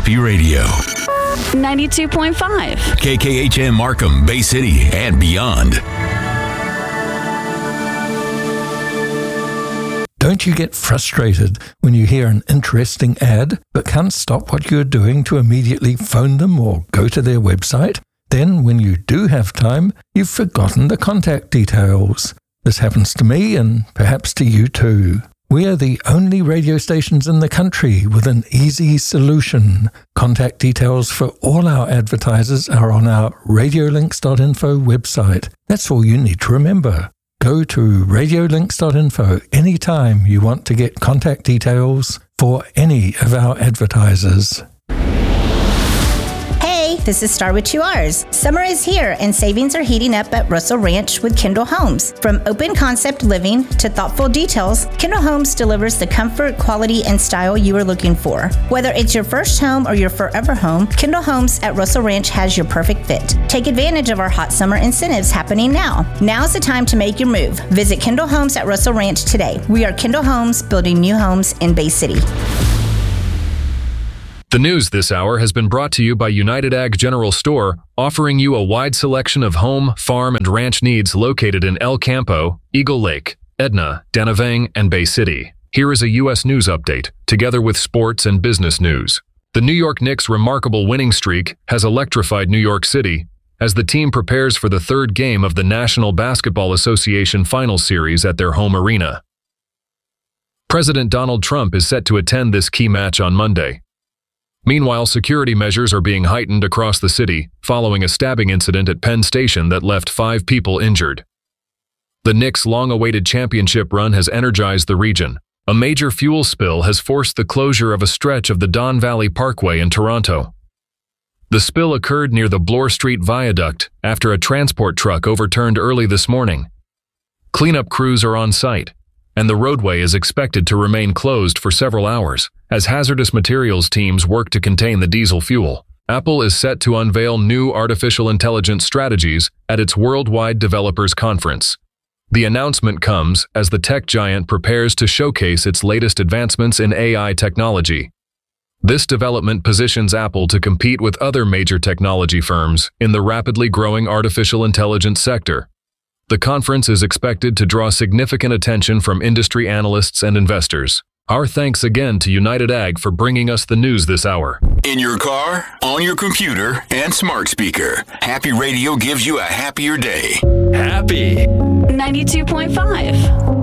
Happy Radio. 92.5. KKHM Markham, Bay City, and beyond. Don't you get frustrated when you hear an interesting ad but can't stop what you're doing to immediately phone them or go to their website? Then, when you do have time, you've forgotten the contact details. This happens to me and perhaps to you too. We are the only radio stations in the country with an easy solution. Contact details for all our advertisers are on our radiolinks.info website. That's all you need to remember. Go to radiolinks.info anytime you want to get contact details for any of our advertisers. Hey, this is Star with 2 R's. Summer is here and savings are heating up at Russell Ranch with Kendall Homes. From open concept living to thoughtful details, Kendall Homes delivers the comfort, quality, and style you are looking for. Whether it's your first home or your forever home, Kendall Homes at Russell Ranch has your perfect fit. Take advantage of our hot summer incentives happening now. Now's the time to make your move. Visit Kendall Homes at Russell Ranch today. We are Kendall Homes, building new homes in Bay City. The news this hour has been brought to you by United Ag General Store, offering you a wide selection of home, farm, and ranch needs located in El Campo, Eagle Lake, Edna, Danavang, and Bay City. Here is a U.S. news update, together with sports and business news. The New York Knicks' remarkable winning streak has electrified New York City as the team prepares for the third game of the National Basketball Association Finals Series at their home arena. President Donald Trump is set to attend this key match on Monday. Meanwhile, security measures are being heightened across the city following a stabbing incident at Penn Station that left 5 people injured. The Knicks' long-awaited championship run has energized the region. A major fuel spill has forced the closure of a stretch of the Don Valley Parkway in Toronto. The spill occurred near the Bloor Street Viaduct after a transport truck overturned early this morning. Cleanup crews are on site, and the roadway is expected to remain closed for several hours as hazardous materials teams work to contain the diesel fuel. Apple is set to unveil new artificial intelligence strategies at its Worldwide Developers Conference. The announcement comes as the tech giant prepares to showcase its latest advancements in AI technology. This development positions Apple to compete with other major technology firms in the rapidly growing artificial intelligence sector. The conference is expected to draw significant attention from industry analysts and investors. Our thanks again to United Ag for bringing us the news this hour. In your car, on your computer, and smart speaker, Happy Radio gives you a happier day. Happy. 92.5.